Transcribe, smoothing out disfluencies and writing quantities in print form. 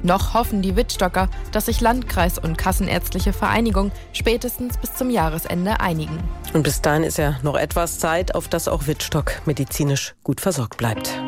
Noch hoffen die Wittstocker, dass sich Landkreis und Kassenärztliche Vereinigung spätestens bis zum Jahresende einigen. Und bis dahin ist ja noch etwas Zeit, auf dass auch Wittstock medizinisch gut versorgt bleibt.